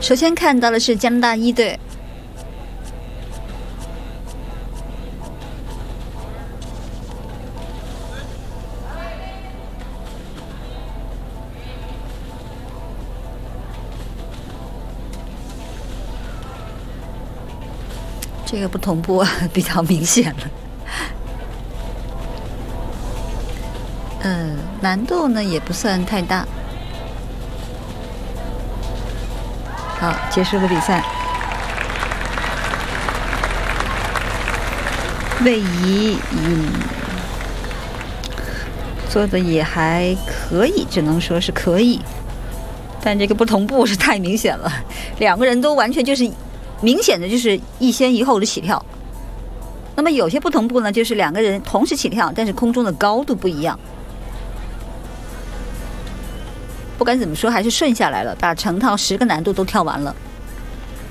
首先看到的是加拿大1队。这个不同步比较明显了。难度呢也不算太大。好，结束了比赛。位移做的也还可以，只能说是可以，但这个不同步是太明显了，两个人都完全就是明显的就是一先一后的起跳。那么有些不同步呢，就是两个人同时起跳，但是空中的高度不一样。不管怎么说，还是顺下来了，把成套10个难度都跳完了。